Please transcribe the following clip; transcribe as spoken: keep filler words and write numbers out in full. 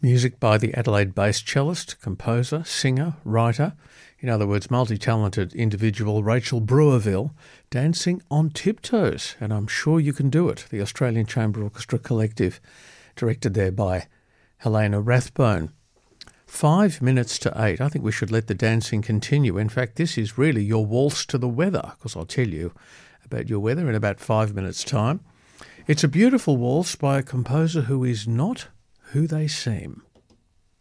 Music by the Adelaide-based cellist, composer, singer, writer, in other words, multi-talented individual Rachel Brewerville, dancing on tiptoes, and I'm sure you can do it. The Australian Chamber Orchestra Collective, directed there by Helena Rathbone. Five minutes to eight. I think we should let the dancing continue. In fact, this is really your waltz to the weather, because I'll tell you about your weather in about five minutes' time. It's a beautiful waltz by a composer who is not who they seem.